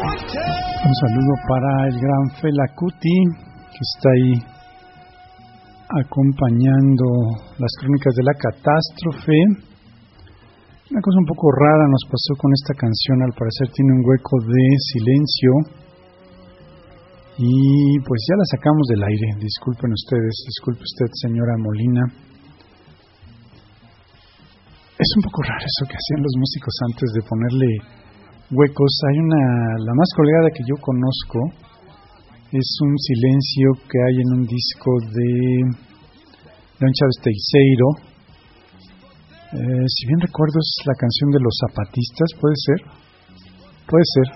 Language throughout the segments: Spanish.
Un saludo para el gran Fela Kuti, que está ahí acompañando las crónicas de la catástrofe. Una cosa un poco rara nos pasó con esta canción, al parecer tiene un hueco de silencio y pues ya la sacamos del aire. Disculpe usted, señora Molina. Es un poco raro eso que hacían los músicos antes de ponerle huecos. Hay la más colgada que yo conozco es un silencio que hay en un disco de León Chávez Teixeiro. Si bien recuerdo es la canción de Los Zapatistas, puede ser,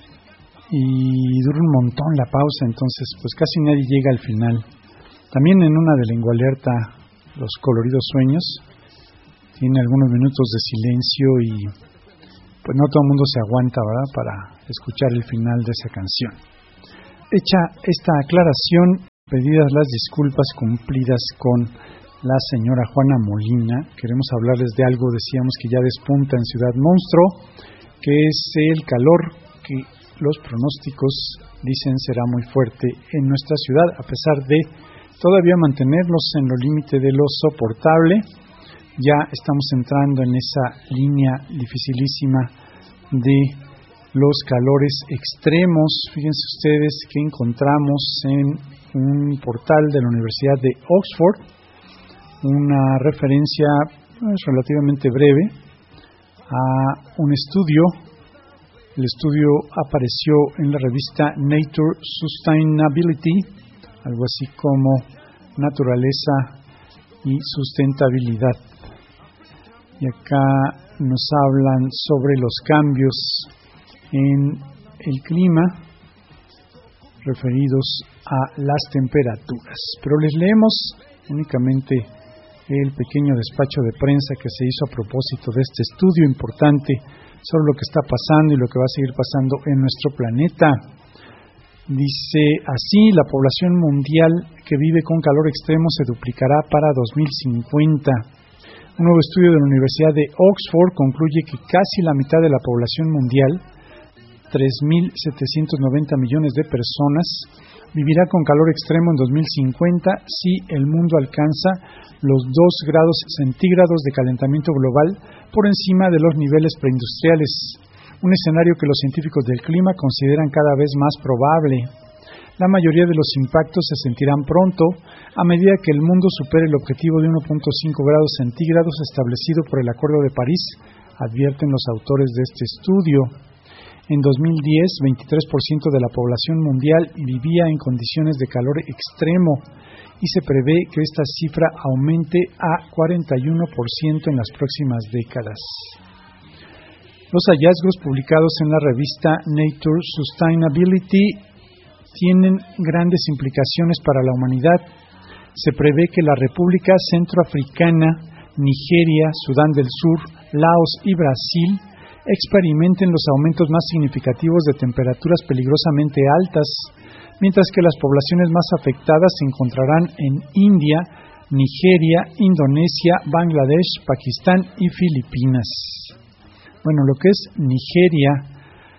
y dura un montón la pausa, entonces pues casi nadie llega al final. También en una de Lengua Alerta, Los Coloridos Sueños, tiene algunos minutos de silencio y pues no todo el mundo se aguanta, ¿verdad?, para escuchar el final de esa canción. Hecha esta aclaración, pedidas las disculpas cumplidas con la señora Juana Molina, queremos hablarles de algo, decíamos que ya despunta en Ciudad Monstruo, que es el calor que los pronósticos dicen será muy fuerte en nuestra ciudad, a pesar de todavía mantenernos en lo límite de lo soportable. Ya estamos entrando en esa línea dificilísima de los calores extremos. Fíjense ustedes que encontramos en un portal de la Universidad de Oxford una referencia relativamente breve a un estudio. El estudio apareció en la revista Nature Sustainability, algo así como Naturaleza y Sustentabilidad. Y acá nos hablan sobre los cambios en el clima referidos a las temperaturas. Pero les leemos únicamente el pequeño despacho de prensa que se hizo a propósito de este estudio importante sobre lo que está pasando y lo que va a seguir pasando en nuestro planeta. Dice así: la población mundial que vive con calor extremo se duplicará para 2050. Un nuevo estudio de la Universidad de Oxford concluye que casi la mitad de la población mundial, 3.790 millones de personas, vivirá con calor extremo en 2050 si el mundo alcanza los 2 grados centígrados de calentamiento global por encima de los niveles preindustriales, un escenario que los científicos del clima consideran cada vez más probable. La mayoría de los impactos se sentirán pronto a medida que el mundo supere el objetivo de 1.5 grados centígrados establecido por el Acuerdo de París, advierten los autores de este estudio. En 2010, 23% de la población mundial vivía en condiciones de calor extremo y se prevé que esta cifra aumente a 41% en las próximas décadas. Los hallazgos publicados en la revista Nature Sustainability tienen grandes implicaciones para la humanidad. Se prevé que la República Centroafricana, Nigeria, Sudán del Sur, Laos y Brasil experimenten los aumentos más significativos de temperaturas peligrosamente altas, mientras que las poblaciones más afectadas se encontrarán en India, Nigeria, Indonesia, Bangladesh, Pakistán y Filipinas. Bueno, lo que es Nigeria.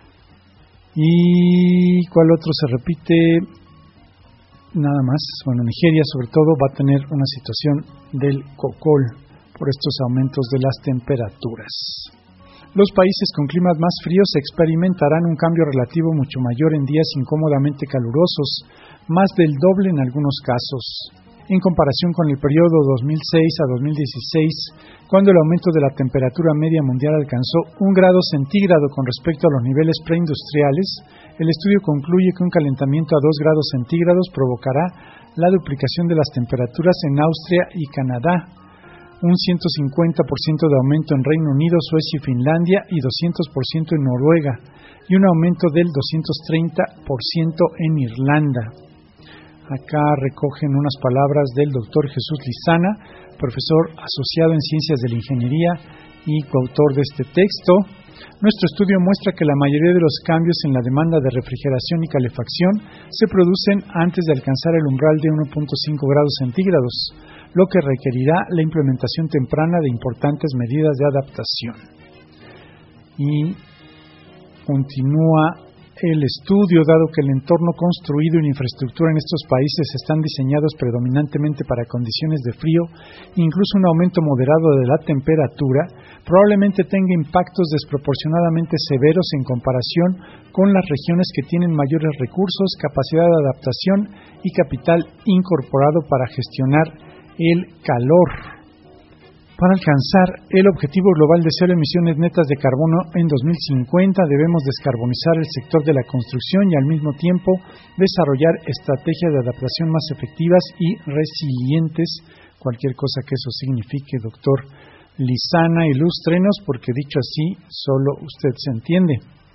¿Y cuál otro se repite? Nada más. Bueno, Nigeria sobre todo va a tener una situación del cocol por estos aumentos de las temperaturas. Los países con climas más fríos experimentarán un cambio relativo mucho mayor en días incómodamente calurosos, más del doble en algunos casos. En comparación con el periodo 2006 a 2016, cuando el aumento de la temperatura media mundial alcanzó 1 grado centígrado con respecto a los niveles preindustriales, el estudio concluye que un calentamiento a 2 grados centígrados provocará la duplicación de las temperaturas en Austria y Canadá, un 150% de aumento en Reino Unido, Suecia y Finlandia y 200% en Noruega, y un aumento del 230% en Irlanda. Acá recogen unas palabras del doctor Jesús Lizana, profesor asociado en Ciencias de la Ingeniería y coautor de este texto. Nuestro estudio muestra que la mayoría de los cambios en la demanda de refrigeración y calefacción se producen antes de alcanzar el umbral de 1.5 grados centígrados, lo que requerirá la implementación temprana de importantes medidas de adaptación. Y continúa el estudio, dado que el entorno construido y la infraestructura en estos países están diseñados predominantemente para condiciones de frío, incluso un aumento moderado de la temperatura probablemente tenga impactos desproporcionadamente severos en comparación con las regiones que tienen mayores recursos, capacidad de adaptación y capital incorporado para gestionar el calor. Para alcanzar el objetivo global de cero emisiones netas de carbono en 2050, debemos descarbonizar el sector de la construcción y al mismo tiempo desarrollar estrategias de adaptación más efectivas y resilientes, cualquier cosa que eso signifique, doctor Lizana, ilústrenos, porque dicho así, solo usted se entiende.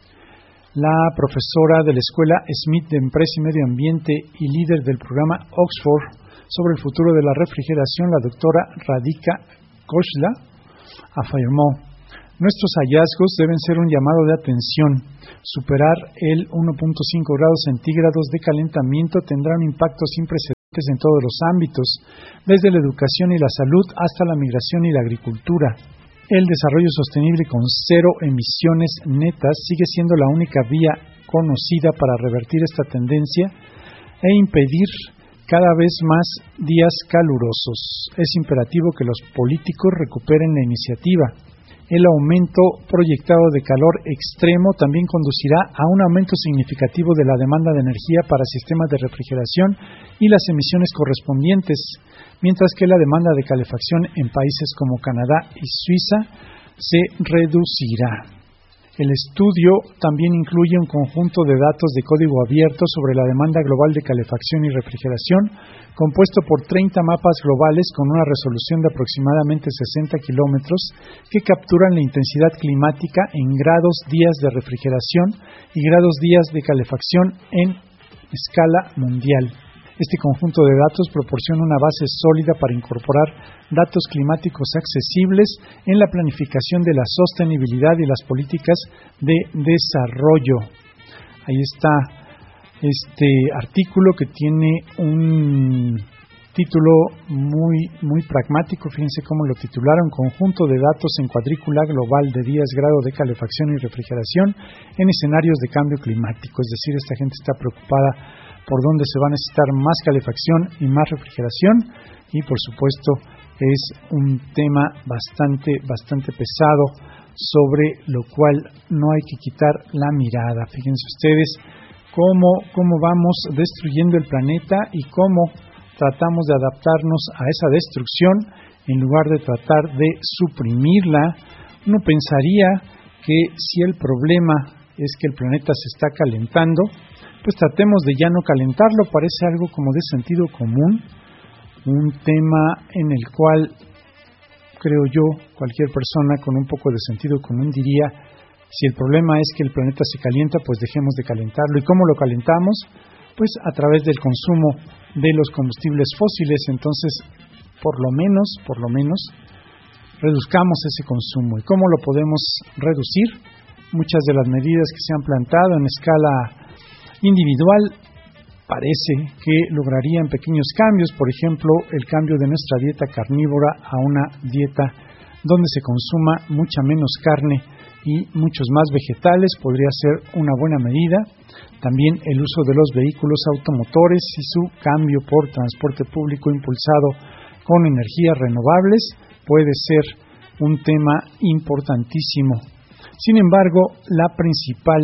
La profesora de la Escuela Smith de Empresa y Medio Ambiente y líder del programa Oxford sobre el futuro de la refrigeración, la doctora Radhika Khosla, afirmó: nuestros hallazgos deben ser un llamado de atención. Superar el 1.5 grados centígrados de calentamiento tendrá un impacto sin precedentes en todos los ámbitos, desde la educación y la salud hasta la migración y la agricultura. El desarrollo sostenible con cero emisiones netas sigue siendo la única vía conocida para revertir esta tendencia e impedir cada vez más días calurosos. Es imperativo que los políticos recuperen la iniciativa. El aumento proyectado de calor extremo también conducirá a un aumento significativo de la demanda de energía para sistemas de refrigeración y las emisiones correspondientes, mientras que la demanda de calefacción en países como Canadá y Suiza se reducirá. El estudio también incluye un conjunto de datos de código abierto sobre la demanda global de calefacción y refrigeración, compuesto por 30 mapas globales con una resolución de aproximadamente 60 kilómetros que capturan la intensidad climática en grados días de refrigeración y grados días de calefacción en escala mundial. Este conjunto de datos proporciona una base sólida para incorporar datos climáticos accesibles en la planificación de la sostenibilidad y las políticas de desarrollo. Ahí está este artículo que tiene un título muy pragmático. Fíjense cómo lo titularon: conjunto de datos en cuadrícula global de días, grado de calefacción y refrigeración en escenarios de cambio climático. Es decir, esta gente está preocupada por dónde se va a necesitar más calefacción y más refrigeración, y por supuesto es un tema bastante pesado, sobre lo cual no hay que quitar la mirada. Fíjense ustedes cómo vamos destruyendo el planeta y cómo tratamos de adaptarnos a esa destrucción en lugar de tratar de suprimirla. Uno pensaría que si el problema es que el planeta se está calentando, pues tratemos de ya no calentarlo. Parece algo como de sentido común, un tema en el cual, creo yo, cualquier persona con un poco de sentido común diría: si el problema es que el planeta se calienta, pues dejemos de calentarlo. ¿Y cómo lo calentamos? Pues a través del consumo de los combustibles fósiles. Entonces, por lo menos, reduzcamos ese consumo. ¿Y cómo lo podemos reducir? Muchas de las medidas que se han plantado en escala individual parece que lograrían pequeños cambios. Por ejemplo, el cambio de nuestra dieta carnívora a una dieta donde se consuma mucha menos carne y muchos más vegetales podría ser una buena medida. También el uso de los vehículos automotores y su cambio por transporte público impulsado con energías renovables puede ser un tema importantísimo. Sin embargo, la principal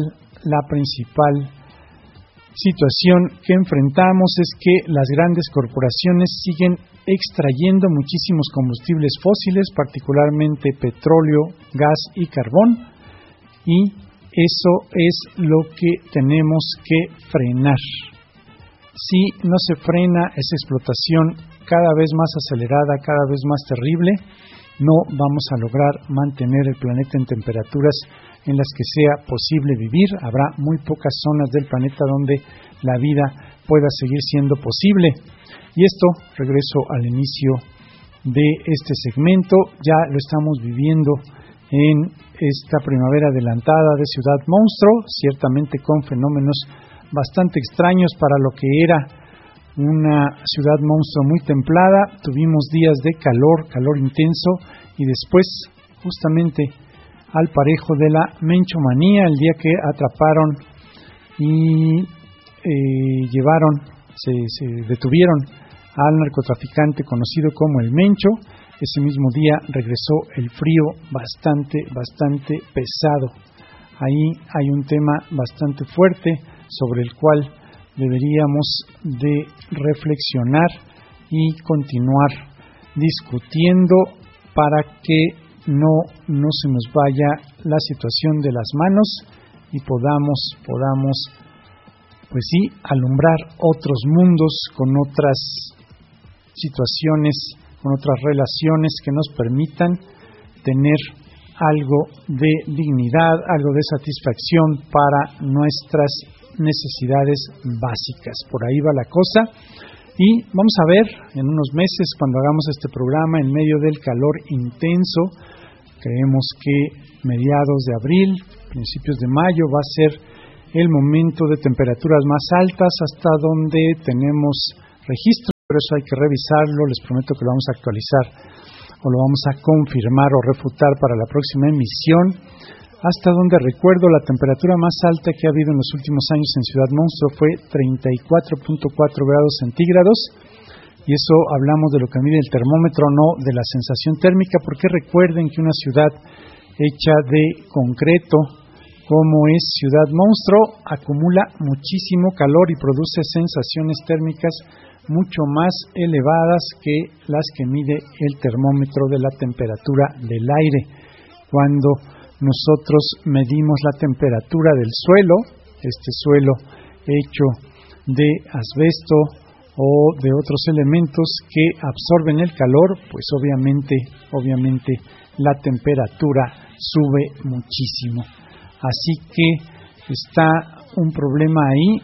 situación que enfrentamos es que las grandes corporaciones siguen extrayendo muchísimos combustibles fósiles, particularmente petróleo, gas y carbón, y eso es lo que tenemos que frenar. Si no se frena esa explotación cada vez más acelerada, cada vez más terrible, no vamos a lograr mantener el planeta en temperaturas en las que sea posible vivir. Habrá muy pocas zonas del planeta donde la vida pueda seguir siendo posible. Y esto, regreso al inicio de este segmento, ya lo estamos viviendo en esta primavera adelantada de Ciudad Monstruo, ciertamente con fenómenos bastante extraños para lo que era una ciudad monstruo muy templada. Tuvimos días de calor intenso, y después, justamente al parejo de la menchomanía, el día que atraparon y se detuvieron al narcotraficante conocido como el Mencho. Ese mismo día regresó el frío bastante pesado. Ahí hay un tema bastante fuerte sobre el cual deberíamos de reflexionar y continuar discutiendo para que no se nos vaya la situación de las manos y podamos pues sí, alumbrar otros mundos con otras situaciones, con otras relaciones que nos permitan tener algo de dignidad, algo de satisfacción para nuestras necesidades básicas. Por ahí va la cosa. Y vamos a ver en unos meses, cuando hagamos este programa en medio del calor intenso, creemos que mediados de abril, principios de mayo, va a ser el momento de temperaturas más altas hasta donde tenemos registro, pero eso hay que revisarlo. Les prometo que lo vamos a actualizar o lo vamos a confirmar o refutar para la próxima emisión. Hasta donde recuerdo, la temperatura más alta que ha habido en los últimos años en Ciudad Monstruo fue 34.4 grados centígrados, y eso hablamos de lo que mide el termómetro, no de la sensación térmica, porque recuerden que una ciudad hecha de concreto como es Ciudad Monstruo acumula muchísimo calor y produce sensaciones térmicas mucho más elevadas que las que mide el termómetro de la temperatura del aire. Cuando nosotros medimos la temperatura del suelo, este suelo hecho de asbesto o de otros elementos que absorben el calor, pues obviamente la temperatura sube muchísimo. Así que está un problema ahí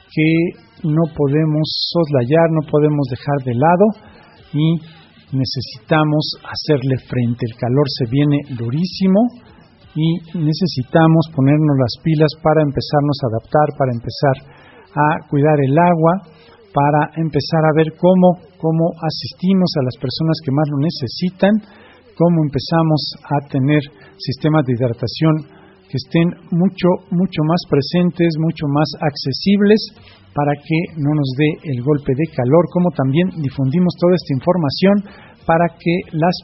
que no podemos soslayar, no podemos dejar de lado y necesitamos hacerle frente. El calor se viene durísimo y necesitamos ponernos las pilas para empezarnos a adaptar, para empezar a cuidar el agua, para empezar a ver cómo asistimos a las personas que más lo necesitan, cómo empezamos a tener sistemas de hidratación que estén mucho más presentes, mucho más accesibles para que no nos dé el golpe de calor, como también difundimos toda esta información para que las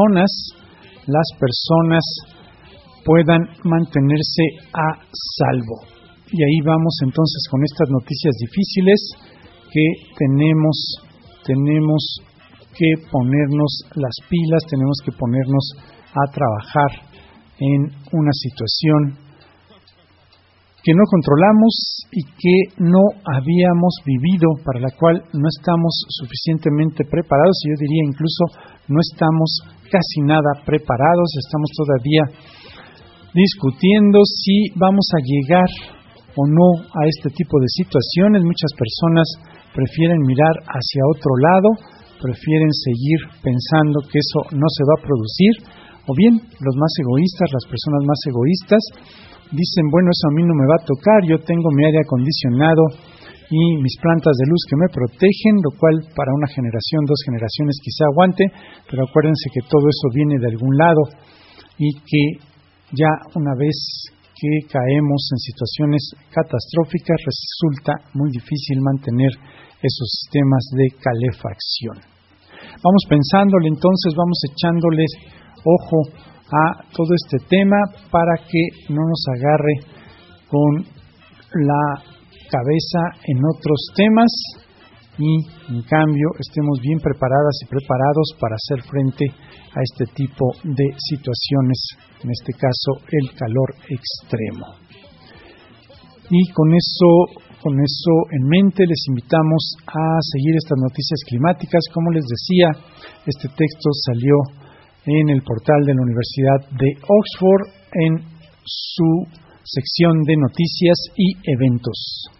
personas puedan mantenerse a salvo. Y ahí vamos entonces con estas noticias difíciles que tenemos que ponernos las pilas, tenemos que ponernos a trabajar en una situación que no controlamos y que no habíamos vivido, para la cual no estamos suficientemente preparados, y yo diría incluso no estamos casi nada preparados. Estamos todavía discutiendo si vamos a llegar o no a este tipo de situaciones. Muchas personas prefieren mirar hacia otro lado, prefieren seguir pensando que eso no se va a producir, o bien los más egoístas, las personas más egoístas, dicen, bueno, eso a mí no me va a tocar, yo tengo mi aire acondicionado y mis plantas de luz que me protegen, lo cual para una generación, 2 generaciones quizá aguante, pero acuérdense que todo eso viene de algún lado y que ya una vez que caemos en situaciones catastróficas resulta muy difícil mantener esos sistemas de calefacción. Vamos pensándole entonces, vamos echándole ojo a todo este tema para que no nos agarre con la cabeza en otros temas y en cambio estemos bien preparadas y preparados para hacer frente a este tipo de situaciones, en este caso el calor extremo. Y con eso en mente les invitamos a seguir estas noticias climáticas. Como les decía, este texto salió en el portal de la Universidad de Oxford en su sección de noticias y eventos.